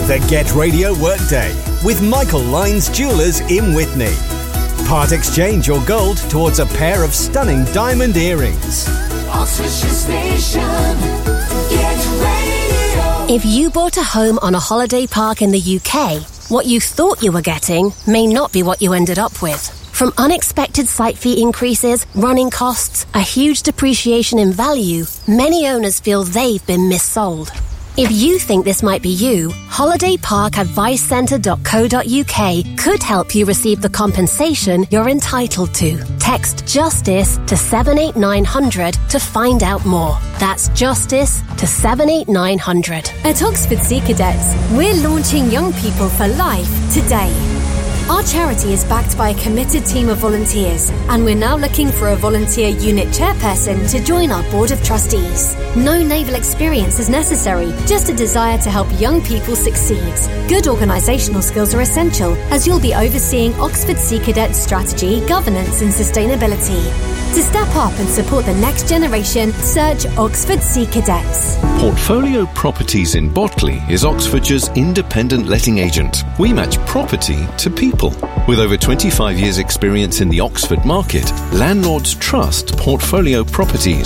The Get Radio Workday with Michael Lyons Jewellers in Witney. Part exchange your gold towards a pair of stunning diamond earrings. Oxfordshire Station, Get Radio. If you bought a home on a holiday park in the UK, what you thought you were getting may not be what you ended up with. From unexpected site fee increases, running costs, a huge depreciation in value, many owners feel they've been missold. If you think this might be you, holidayparkadvicecentre.co.uk could help you receive the compensation you're entitled to. Text JUSTICE to 78900 to find out more. That's JUSTICE to 78900. At Oxford Sea Cadets, we're launching Young People for Life today. Our charity is backed by a committed team of volunteers, and we're now looking for a volunteer unit chairperson to join our board of trustees. No naval experience is necessary, just a desire to help young people succeed. Good organisational skills are essential, as you'll be overseeing Oxford Sea Cadets strategy, governance and sustainability. To step up and support the next generation, search Oxford Sea Cadets. Portfolio Properties in Botley is Oxfordshire's independent letting agent. We match property to people. With over 25 years' experience in the Oxford market, landlords trust Portfolio Properties